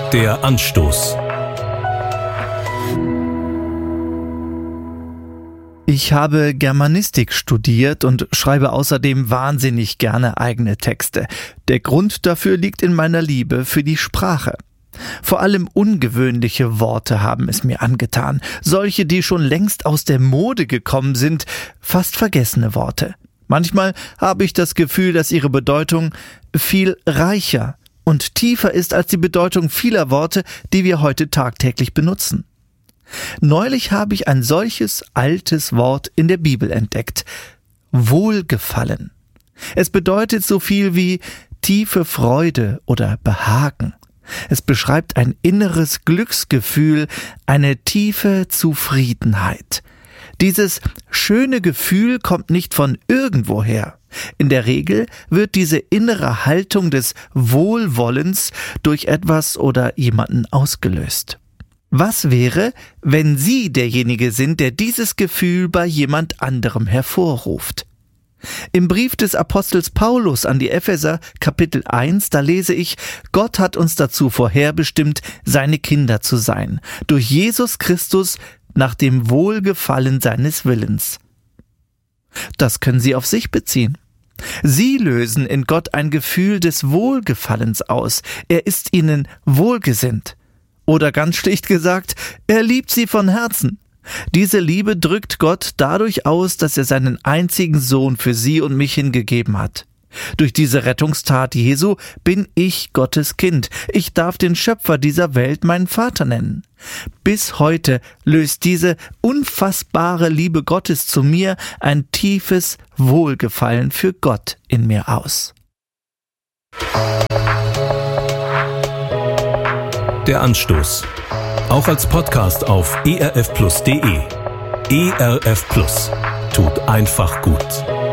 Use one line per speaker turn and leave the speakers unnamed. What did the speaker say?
Der Anstoß.
Ich habe Germanistik studiert und schreibe außerdem wahnsinnig gerne eigene Texte. Der Grund dafür liegt in meiner Liebe für die Sprache. Vor allem ungewöhnliche Worte haben es mir angetan. Solche, die schon längst aus der Mode gekommen sind, fast vergessene Worte. Manchmal habe ich das Gefühl, dass ihre Bedeutung viel reicher und tiefer ist als die Bedeutung vieler Worte, die wir heute tagtäglich benutzen. Neulich habe ich ein solches altes Wort in der Bibel entdeckt. Wohlgefallen. Es bedeutet so viel wie tiefe Freude oder Behagen. Es beschreibt ein inneres Glücksgefühl, eine tiefe Zufriedenheit. Dieses schöne Gefühl kommt nicht von irgendwoher. In der Regel wird diese innere Haltung des Wohlwollens durch etwas oder jemanden ausgelöst. Was wäre, wenn Sie derjenige sind, der dieses Gefühl bei jemand anderem hervorruft? Im Brief des Apostels Paulus an die Epheser, Kapitel 1, da lese ich: Gott hat uns dazu vorherbestimmt, seine Kinder zu sein, durch Jesus Christus nach dem Wohlgefallen seines Willens. Das können Sie auf sich beziehen. Sie lösen in Gott ein Gefühl des Wohlgefallens aus. Er ist Ihnen wohlgesinnt. Oder ganz schlicht gesagt, er liebt Sie von Herzen. Diese Liebe drückt Gott dadurch aus, dass er seinen einzigen Sohn für Sie und mich hingegeben hat. Durch diese Rettungstat Jesu bin ich Gottes Kind. Ich darf den Schöpfer dieser Welt meinen Vater nennen. Bis heute löst diese unfassbare Liebe Gottes zu mir ein tiefes Wohlgefallen für Gott in mir aus.
Der Anstoß. Auch als Podcast auf erfplus.de. ERF Plus. Tut einfach gut.